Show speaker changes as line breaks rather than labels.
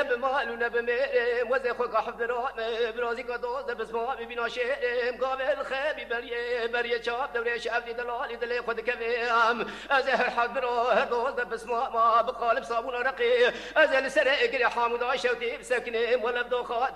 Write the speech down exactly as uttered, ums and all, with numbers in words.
بمال ونبميرم وزي خوك حفظرات برازي قدوز بسماء ببنا شيرم قابل خيبي بريه بريه شاب دوري شابدي دلالي دلي خود كميم ازهر حضره هردوز بسماء ما بقالب صابون رقي ازل سرق حامد عشوتي بسكنم ولا بدوخات